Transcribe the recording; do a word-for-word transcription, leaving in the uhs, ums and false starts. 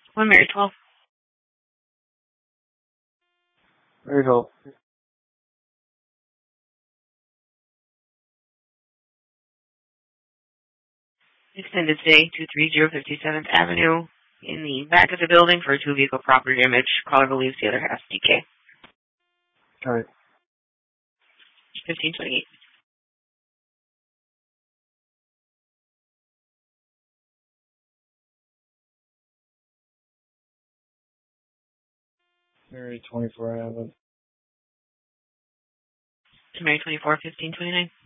One Mary twelve. Mary twelve. Extended stay, two three zero fifty-seventh Avenue, in the back of the building for two vehicle property damage. Caller believes the other half D K. Alright. fifteen twenty-eight. Mary twenty-four, I have it. Mary twenty-four, fifteen twenty-nine.